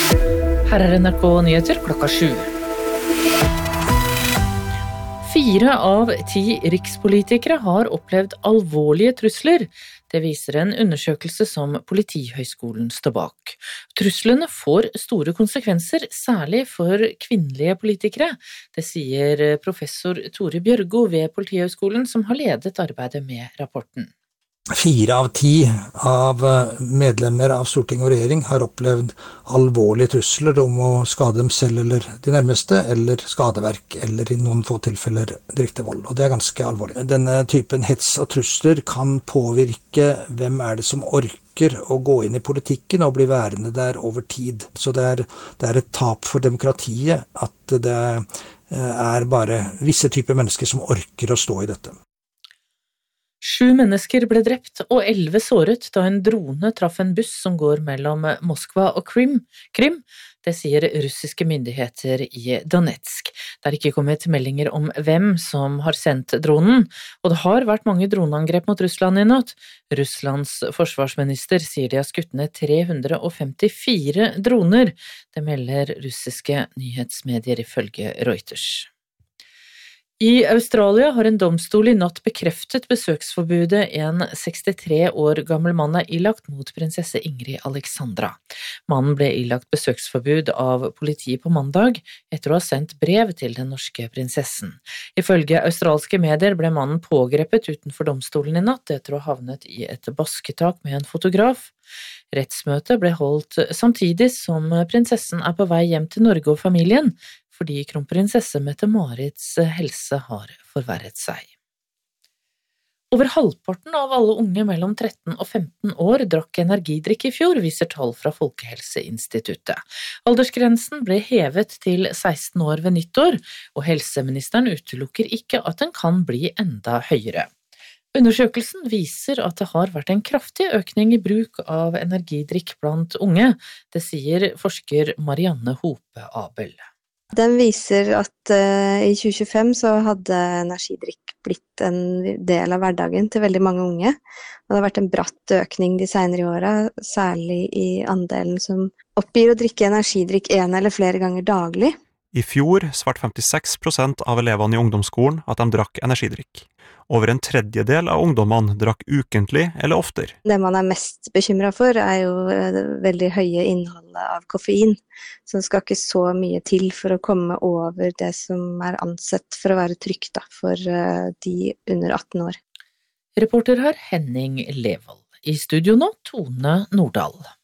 Her NRK Nyheter klokka 7. 4 av 10 rikspolitikere har opplevd alvorlige trusler. Det viser en undersøkelse som Politihøgskolen står bak. Truslene får store konsekvenser, særlig for kvinnelige politikere. Det sier professor Tore Bjørgo ved Politihøgskolen, som har ledet arbeidet med rapporten. 4 av 10 av medlemmer av Storting og regjering har opplevd alvorlige trusler om å skade dem selv eller de nærmeste, eller skadeverk, eller i noen få tilfeller direkte vold. Og det er ganske alvorlig. Denne typen hets og trusler kan påvirke hvem er det som orker å gå inn i politikken og bli værende der over tid. Så det er et tap for demokratiet at det er bare visse typer mennesker som orker å stå i dette. 7 mennesker ble drept og 11 såret da en drone traff en buss som går mellom Moskva og Krim. Det sier russiske myndigheter i Donetsk. Det er ikke kommet meldinger om hvem som har sendt dronen, og det har vært mange droneangrep mot Russland i natt. Russlands forsvarsminister sier de har skutt ned 354 droner. Det melder russiske nyhetsmedier ifølge Reuters. I Australia har en domstol i natt bekreftet besøksforbudet en 63 år gammel mann er ilagt mot prinsesse Ingrid Alexandra. Mannen ble ilagt besøksforbud av politiet på mandag etter å ha sendt brev til den norske prinsessen. Ifølge australske medier ble mannen pågrepet utenfor domstolen i natt etter å ha havnet i et basketak med en fotograf. Rettsmøtet ble holdt samtidig som prinsessen er på vei hjem til Norge og familien, fordi kronprinsesse Mette-Marits helse har forverret seg. Over halvparten av alle unge mellom 13 og 15 år drakk energidrikk i fjor, viser tall fra Folkehelseinstituttet. Aldersgrensen ble hevet til 16 år ved nyttår, og helseministeren utelukker ikke at den kan bli enda høyere. Undersøkelsen viser at det har vært en kraftig økning i bruk av energidrikk blant unge. Det sier forsker Marianne Hope Abel. Den viser at i 2025 så hadde energidrikk blitt en del av hverdagen til veldig mange unge. Og det har vært en bratt økning de senere årene, særlig i andelen som oppgir å drikke energidrikk 1 eller flere ganger daglig. I fjor svarte 56% av elevene i ungdomsskolen at de drakk energidrikk. Over en tredjedel av ungdommene drakk ukentlig eller oftere. Det man er mest bekymret for er jo veldig høye innholdet av koffein, så det skal ikke så mye til for å komme over det som er ansett for å være trygt for de under 18 år. Reporter her Henning Levold. I studio nå Tone Nordahl.